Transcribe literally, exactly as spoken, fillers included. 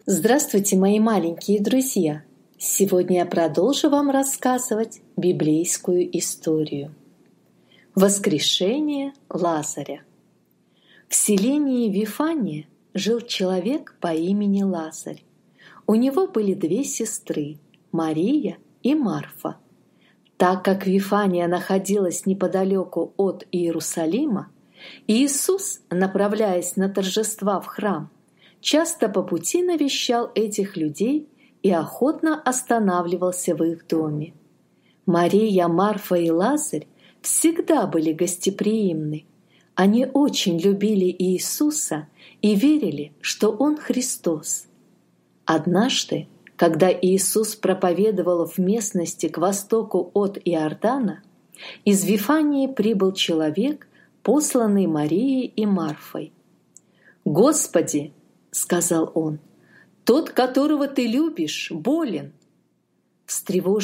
Здравствуйте, мои маленькие друзья! Сегодня я продолжу вам рассказывать библейскую историю. Воскрешение Лазаря. В селении Вифания жил человек по имени Лазарь. У него были две сестры – Мария и Марфа. Так как Вифания находилась неподалеку от Иерусалима, Иисус, направляясь на торжества в храм, часто по пути навещал этих людей и охотно останавливался в их доме. Мария, Марфа и Лазарь всегда были гостеприимны. Они очень любили Иисуса и верили, что Он Христос. Однажды, когда Иисус проповедовал в местности к востоку от Иордана, из Вифании прибыл человек, посланный Марией и Марфой. «Господи!» — сказал он, — «тот, которого ты любишь, болен». Встревоженный